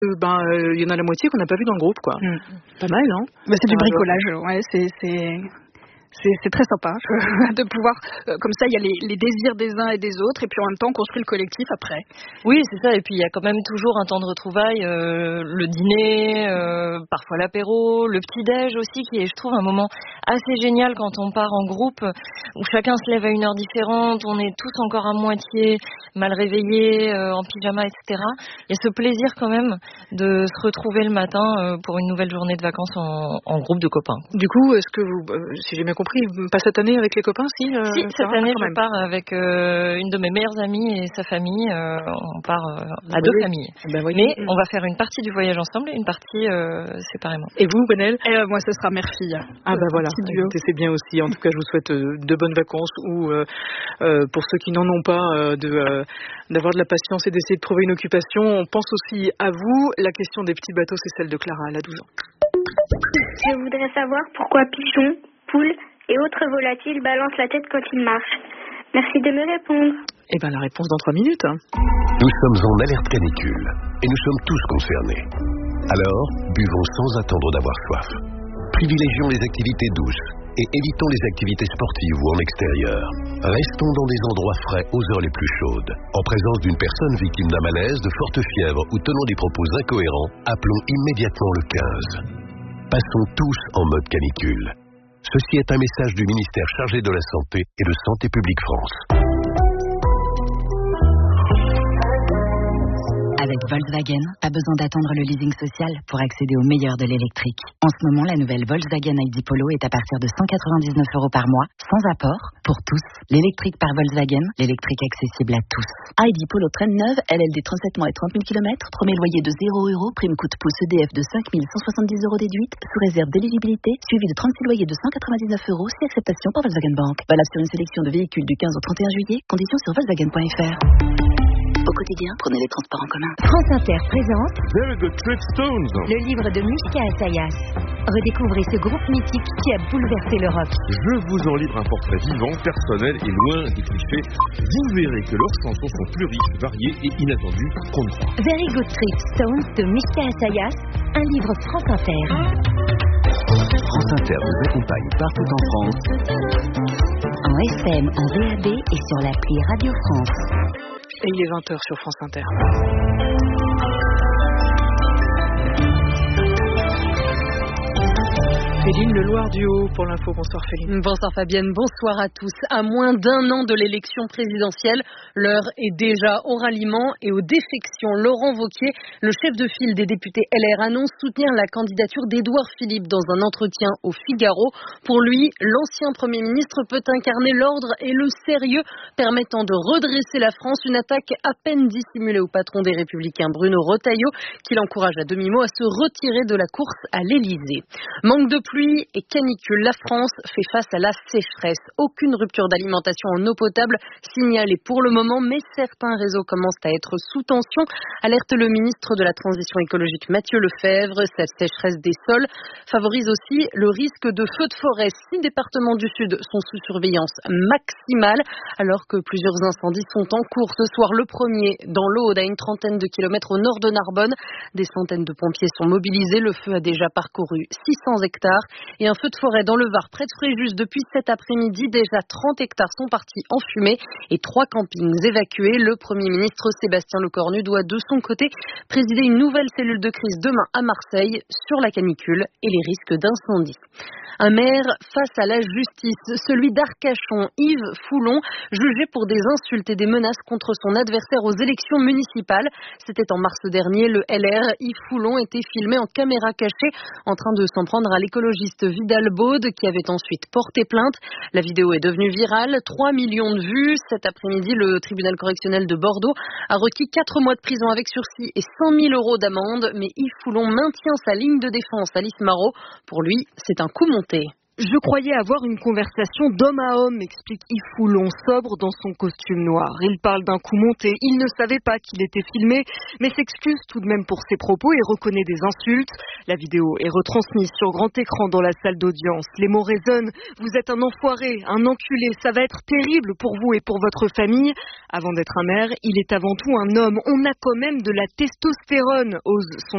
y en a la moitié qu'on n'a pas vu dans le groupe, quoi. Pas mal, hein. C'est du bricolage, ouais, c'est très sympa de pouvoir, comme ça, il y a les désirs des uns et des autres, et puis en même temps, on construit le collectif après. Oui, c'est ça, et puis il y a quand même toujours un temps de retrouvailles, le dîner, parfois l'apéro, le petit-déj aussi, qui est, je trouve, un moment assez génial quand on part en groupe, où chacun se lève à une heure différente, on est tous encore à moitié mal réveillés, en pyjama, etc. Il y a ce plaisir quand même de se retrouver le matin pour une nouvelle journée de vacances en groupe de copains. Du coup, est-ce que vous, si j'ai bien compris, pas cette année avec les copains, si cette année, je pars avec une de mes meilleures amies et sa famille. On part à deux familles. Mais on va faire une partie du voyage ensemble et une partie séparément. Et vous, Gwenaëlle? Moi, ce sera mère-fille. Voilà. Écoutez, c'est bien aussi. En tout cas, je vous souhaite de bonnes vacances ou pour ceux qui n'en ont pas, d'avoir de la patience et d'essayer de trouver une occupation. On pense aussi à vous. La question des petits bateaux, c'est celle de Clara. Elle a 12 ans. Je voudrais savoir pourquoi pigeons, poules et autres volatiles balancent la tête quand ils marchent. Merci de me répondre. La réponse dans 3 minutes. Nous sommes en alerte canicule et nous sommes tous concernés. Alors, buvons sans attendre d'avoir soif. Privilégions les activités douces et évitons les activités sportives ou en extérieur. Restons dans des endroits frais aux heures les plus chaudes. En présence d'une personne victime d'un malaise, de forte fièvre ou tenant des propos incohérents, appelons immédiatement le 15. Passons tous en mode canicule. Ceci est un message du ministère chargé de la Santé et de Santé publique France. Avec Volkswagen, pas besoin d'attendre le leasing social pour accéder au meilleur de l'électrique. En ce moment, la nouvelle Volkswagen ID Polo est à partir de 199 € par mois, sans apport, pour tous. L'électrique par Volkswagen, l'électrique accessible à tous. ID Polo traîne neuve, LLD 37 mois et 30 000 km, premier loyer de 0 €, prime coût de pouce EDF de 5 170 € déduite, sous réserve d'éligibilité, suivi de 36 loyers de 199 €, si acceptation par Volkswagen Bank. Valable sur une sélection de véhicules du 15 au 31 juillet, conditions sur Volkswagen.fr. Au quotidien, prenez les transports en commun. France Inter présente Very Good Trip Stones, le livre de Mishka Assayas. Redécouvrez ce groupe mythique qui a bouleversé l'Europe. Je vous en livre un portrait vivant, personnel et loin des clichés. Vous verrez que leurs chansons sont plus riches, variées et inattendues qu'on ne croit. Very Good Trip Stones de Mishka Assayas, un livre France Inter. France Inter vous accompagne partout en France. En FM, en DAB et sur l'appli Radio France. Et il est 20h sur France Inter. Féline Le Loir du Haut pour l'info. Bonsoir Féline. Bonsoir Fabienne, bonsoir à tous. À moins d'1 an de l'élection présidentielle, l'heure est déjà au ralliement et aux défections. Laurent Wauquiez, le chef de file des députés LR, annonce soutenir la candidature d'Édouard Philippe dans un entretien au Figaro. Pour lui, l'ancien Premier ministre peut incarner l'ordre et le sérieux permettant de redresser la France. Une attaque à peine dissimulée au patron des Républicains, Bruno Retailleau, qui l'encourage à demi-mot à se retirer de la course à l'Élysée. Manque de pluie et canicule, la France fait face à la sécheresse. Aucune rupture d'alimentation en eau potable signalée pour le moment, mais certains réseaux commencent à être sous tension, alerte le ministre de la Transition écologique Mathieu Lefèvre. Cette sécheresse des sols favorise aussi le risque de feux de forêt. 6 départements du Sud sont sous surveillance maximale, alors que plusieurs incendies sont en cours. Ce soir, le premier dans l'Aude, à une trentaine de kilomètres au nord de Narbonne. Des centaines de pompiers sont mobilisés. Le feu a déjà parcouru 600 hectares. Et un feu de forêt dans le Var, près de Fréjus, depuis cet après-midi. Déjà 30 hectares sont partis en fumée et 3 campings évacués. Le Premier ministre Sébastien Lecornu doit de son côté présider une nouvelle cellule de crise demain à Marseille sur la canicule et les risques d'incendie. Un maire face à la justice, celui d'Arcachon, Yves Foulon, jugé pour des insultes et des menaces contre son adversaire aux élections municipales. C'était en mars dernier. Le LR, Yves Foulon, était filmé en caméra cachée en train de s'en prendre à l'écologiste Vidal Baude, qui avait ensuite porté plainte. La vidéo est devenue virale, 3 millions de vues. Cet après-midi, le tribunal correctionnel de Bordeaux a requis 4 mois de prison avec sursis et 100 000 € d'amende. Mais Yves Foulon maintient sa ligne de défense. Alice Marot, pour lui, c'est un coup monté. Je croyais avoir une conversation d'homme à homme, explique Yves Foulon, sobre dans son costume noir. Il parle d'un coup monté, il ne savait pas qu'il était filmé, mais s'excuse tout de même pour ses propos et reconnaît des insultes. La vidéo est retransmise sur grand écran dans la salle d'audience. Les mots résonnent, vous êtes un enfoiré, un enculé, ça va être terrible pour vous et pour votre famille. Avant d'être un maire, il est avant tout un homme. On a quand même de la testostérone, ose son